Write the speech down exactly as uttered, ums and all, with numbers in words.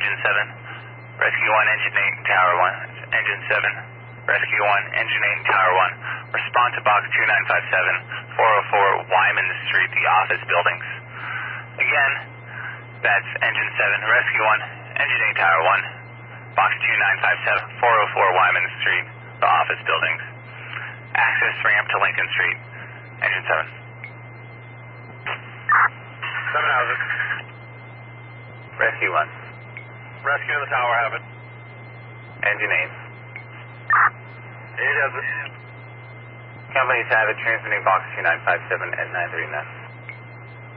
Engine seven. Rescue one, Engine eight, Tower one. Engine seven. Rescue one, Engine eight, Tower one. Respond to Box two nine five seven, four oh four Wyman Street, the office buildings. Again, that's Engine seven, Rescue one, Engine eight, Tower one. Box two nine five seven, four oh four Wyman Street, the office buildings. Access ramp to Lincoln Street. Engine seven. Seven houses. Rescue one. Rescue in the tower, have it. Engine eight. Eight has it. Companies have it, transmitting Box two nine five seven at nine thirty-nine.